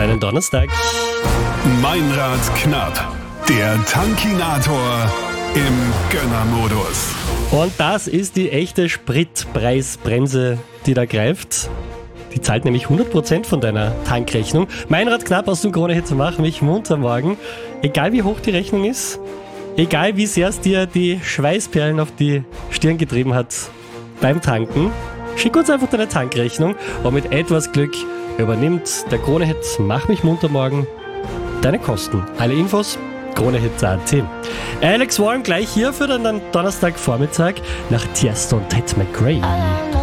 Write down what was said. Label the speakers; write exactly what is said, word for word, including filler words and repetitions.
Speaker 1: deinen Donnerstag.
Speaker 2: Meinrad knapp, der Tankinator im Gönnermodus.
Speaker 1: Und das ist die echte Spritpreisbremse, die da greift. Die zahlt nämlich hundert Prozent von deiner Tankrechnung. Meinrad knapp aus dem Krone-Hit macht mich munter morgen. Egal wie hoch die Rechnung ist, egal wie sehr es dir die Schweißperlen auf die Stirn getrieben hat beim Tanken, schick uns einfach deine Tankrechnung und mit etwas Glück übernimmt der Krone-Hit Mach mich munter morgen deine Kosten. Alle Infos Krone-Hit Punkt at. Alex Warren gleich hier für den Donnerstagvormittag nach Tiesto und Ted McRae.